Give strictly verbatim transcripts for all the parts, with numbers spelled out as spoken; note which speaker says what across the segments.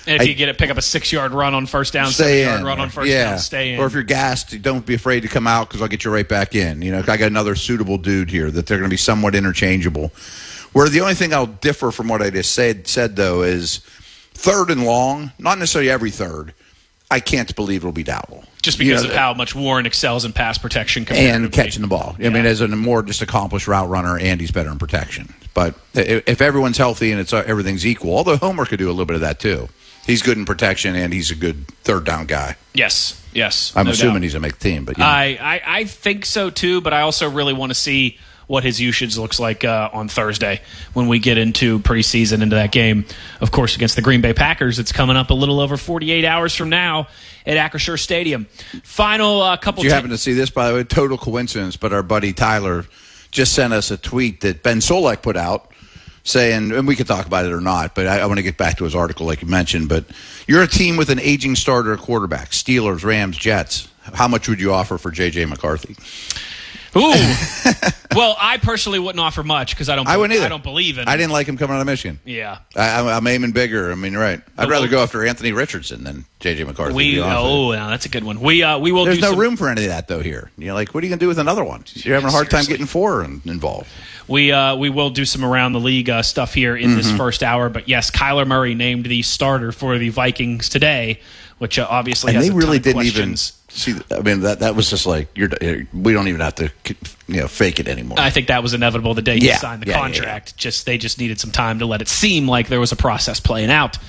Speaker 1: And if
Speaker 2: I,
Speaker 1: you get it, pick up a six-yard run on first down,
Speaker 2: stay
Speaker 1: seven-yard
Speaker 2: in.
Speaker 1: run on first
Speaker 2: yeah.
Speaker 1: down, stay in.
Speaker 2: Or if you're gassed, don't be afraid to come out because I'll get you right back in. You know, I got another suitable dude here that they're going to be somewhat interchangeable. Where the only thing I'll differ from what I just said, said though, is third and long, not necessarily every third, I can't believe it'll be Dowdle.
Speaker 1: Just because
Speaker 2: you know,
Speaker 1: of how much Warren excels in pass protection.
Speaker 2: And catching the ball. I
Speaker 1: yeah.
Speaker 2: mean, as a more just accomplished route runner, Andy's better in protection. But if everyone's healthy and it's everything's equal, although Homer could do a little bit of that too. He's good in protection, and he's a good third down guy.
Speaker 1: Yes, yes.
Speaker 2: I'm
Speaker 1: no
Speaker 2: assuming
Speaker 1: doubt.
Speaker 2: he's going to make the team. But you know.
Speaker 1: I, I, I think so too, but I also really want to see what his usage looks like uh, on Thursday when we get into preseason, into that game, of course, against the Green Bay Packers. It's coming up a little over forty-eight hours from now at Acrisure Stadium. Final uh, couple...
Speaker 2: Did you
Speaker 1: t-
Speaker 2: happen to see this, by the way? Total coincidence, but our buddy Tyler just sent us a tweet that Ben Solak put out saying, and we could talk about it or not, but I, I want to get back to his article like you mentioned, but you're a team with an aging starter quarterback, Steelers, Rams, Jets. How much would you offer for J J McCarthy?
Speaker 1: Ooh. Well, I personally wouldn't offer much because I don't.
Speaker 2: I wouldn't either.
Speaker 1: I don't believe in him.
Speaker 2: I didn't like him coming out of Michigan.
Speaker 1: Yeah.
Speaker 2: I, I'm, I'm aiming bigger. I mean, you're right. I'd
Speaker 1: But
Speaker 2: rather
Speaker 1: we'll,
Speaker 2: go after Anthony Richardson than J J McCarthy.
Speaker 1: We oh, yeah, that's a good one. We uh, we will.
Speaker 2: There's
Speaker 1: do
Speaker 2: no
Speaker 1: some,
Speaker 2: room for any of that though here. You know, like what are you gonna do with another one? You're having a hard
Speaker 1: Seriously.
Speaker 2: time getting four in, involved.
Speaker 1: We uh, we will do some around the league uh, stuff here in
Speaker 2: Mm-hmm.
Speaker 1: this first hour. But yes, Kyler Murray named the starter for the Vikings today, which uh, obviously
Speaker 2: And
Speaker 1: has
Speaker 2: they
Speaker 1: a
Speaker 2: really
Speaker 1: ton of
Speaker 2: didn't
Speaker 1: questions.
Speaker 2: even see. I mean, that that was just like you're. We don't even have to, you know, fake it anymore.
Speaker 1: I think that was inevitable the day he
Speaker 2: Yeah,
Speaker 1: signed the
Speaker 2: yeah, yeah,
Speaker 1: contract. Yeah. Just they just needed some time to let it seem like there was a process playing out.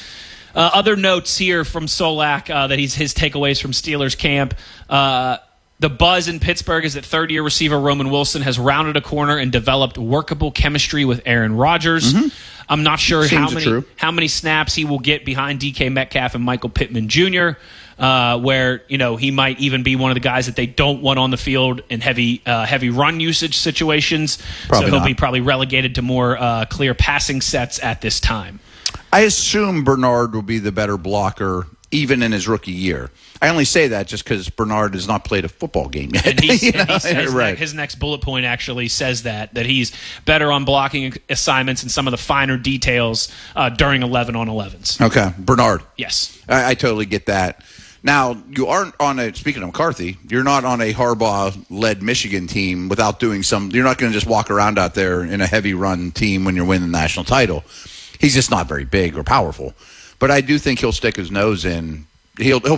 Speaker 1: Uh, other notes here from Solak uh, that he's his takeaways from Steelers camp. Uh, the buzz in Pittsburgh is that third-year receiver Roman Wilson has rounded a corner and developed workable chemistry with Aaron Rodgers. Mm-hmm. I'm not sure
Speaker 2: Seems
Speaker 1: how many
Speaker 2: true.
Speaker 1: how many snaps he will get behind D K Metcalf and Michael Pittman Junior Uh, where you know he might even be one of the guys that they don't want on the field in heavy uh, heavy run usage situations.
Speaker 2: Probably
Speaker 1: so he'll
Speaker 2: not.
Speaker 1: be probably relegated to more uh, clear passing sets at this time.
Speaker 2: I assume Bernard will be the better blocker even in his rookie year. I only say that just because Bernard has not played a football game yet.
Speaker 1: And, he's,
Speaker 2: You
Speaker 1: and
Speaker 2: know?
Speaker 1: he's, his,
Speaker 2: right.
Speaker 1: ne- his next bullet point actually says that, that he's better on blocking assignments and some of the finer details uh, during eleven on elevens.
Speaker 2: Okay, Bernard.
Speaker 1: Yes.
Speaker 2: I, I totally get that. Now, you aren't on a, speaking of McCarthy, you're not on a Harbaugh-led Michigan team without doing some, you're not going to just walk around out there in a heavy run team when you're winning the national title. He's just not very big or powerful. But I do think he'll stick his nose in. He'll, he'll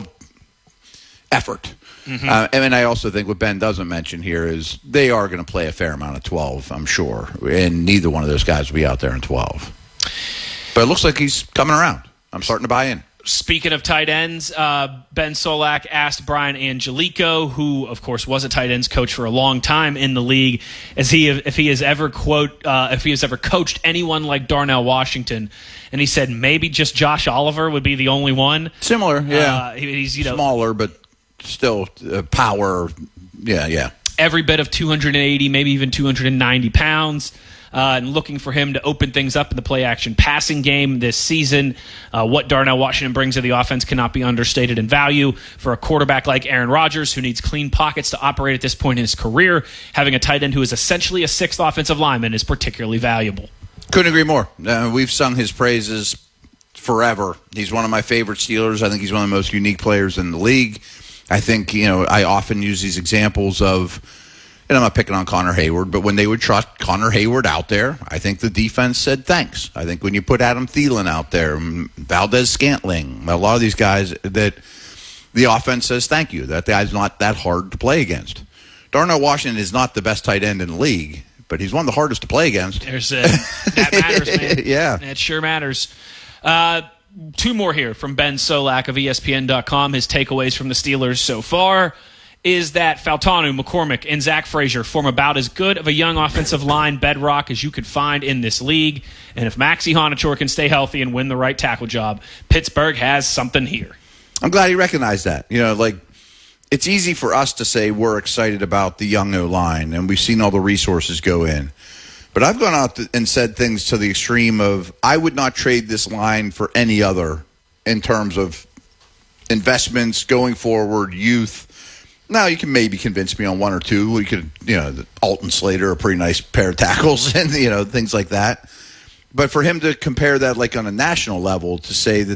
Speaker 2: effort. Mm-hmm. Uh, and then I also think what Ben doesn't mention here is they are going to play a fair amount of twelve, I'm sure. And neither one of those guys will be out there in twelve. But it looks like he's coming around. I'm starting to buy in.
Speaker 1: Speaking of tight ends, uh, Ben Solak asked Brian Angelico, who, of course, was a tight ends coach for a long time in the league, as he if he has ever quote uh, if he has ever coached anyone like Darnell Washington, and he said maybe just Josh Oliver would be the only one.
Speaker 2: Similar, yeah.
Speaker 1: Uh, he- he's you know
Speaker 2: Smaller, but still uh, power. Yeah, yeah.
Speaker 1: every bit of two hundred eighty, maybe even two hundred ninety pounds. Uh, and looking for him to open things up in the play-action passing game this season. Uh, what Darnell Washington brings to the offense cannot be understated in value. For a quarterback like Aaron Rodgers, who needs clean pockets to operate at this point in his career, having a tight end who is essentially a sixth offensive lineman is particularly valuable.
Speaker 2: Couldn't agree more. Uh, we've sung his praises forever. He's one of my favorite Steelers. I think he's one of the most unique players in the league. I think, you know, I often use these examples of, and I'm not picking on Connor Hayward, but when they would trust Connor Hayward out there, I think the defense said thanks. I think when you put Adam Thielen out there, Valdez Scantling, a lot of these guys, that the offense says thank you. That guy's not that hard to play against. Darnell Washington is not the best tight end in the league, but he's one of the hardest to play against.
Speaker 1: There's uh, that matters, man.
Speaker 2: Yeah.
Speaker 1: It sure matters. Uh, two more here from Ben Solak of E S P N dot com. His takeaways from the Steelers so far is that Faltanu, McCormick, and Zach Frazier form about as good of a young offensive line bedrock as you could find in this league. And if Maxie Honachor can stay healthy and win the right tackle job, Pittsburgh has something here.
Speaker 2: I'm glad he recognized that. You know, like, it's easy for us to say we're excited about the young O-line, and we've seen all the resources go in. But I've gone out and said things to the extreme of, I would not trade this line for any other in terms of investments, going forward, youth. Now, you can maybe convince me on one or two. We could, you know, Alton Slater, a pretty nice pair of tackles and, you know, things like that. But for him to compare that, like, on a national level, to say that